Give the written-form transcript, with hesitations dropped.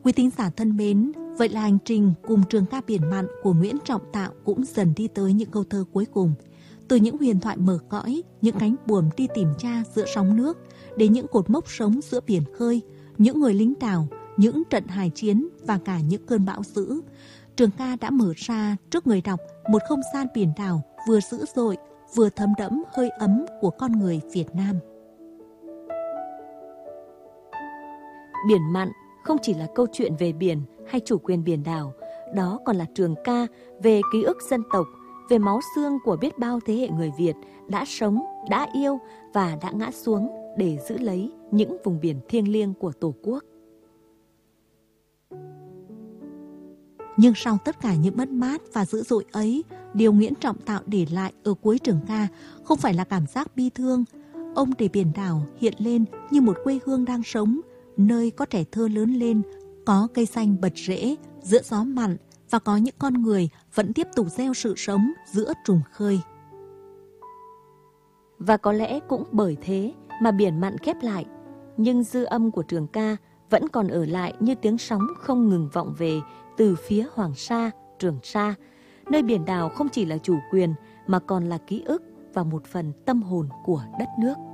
Quý thính giả thân mến, vậy là hành trình cùng trường ca biển mặn của Nguyễn Trọng Tạo cũng dần đi tới những câu thơ cuối cùng. Từ những huyền thoại mở cõi, những cánh buồm đi tìm cha giữa sóng nước, đến những cột mốc sống giữa biển khơi, những người lính đảo, những trận hài chiến và cả những cơn bão dữ, trường ca đã mở ra trước người đọc một không gian biển đảo vừa dữ dội, vừa thấm đẫm hơi ấm của con người Việt Nam. Biển mặn không chỉ là câu chuyện về biển hay chủ quyền biển đảo, đó còn là trường ca về ký ức dân tộc, về máu xương của biết bao thế hệ người Việt đã sống, đã yêu và đã ngã xuống để giữ lấy những vùng biển thiêng liêng của Tổ quốc. Nhưng sau tất cả những mất mát và dữ dội ấy, điều Nguyễn Trọng Tạo để lại ở cuối trường ca không phải là cảm giác bi thương. Ông để biển đảo hiện lên như một quê hương đang sống, nơi có trẻ thơ lớn lên, có cây xanh bật rễ giữa gió mặn và có những con người vẫn tiếp tục gieo sự sống giữa trùng khơi. Và có lẽ cũng bởi thế mà biển mặn khép lại, nhưng dư âm của trường ca vẫn còn ở lại như tiếng sóng không ngừng vọng về từ phía Hoàng Sa, Trường Sa, nơi biển đảo không chỉ là chủ quyền mà còn là ký ức và một phần tâm hồn của đất nước.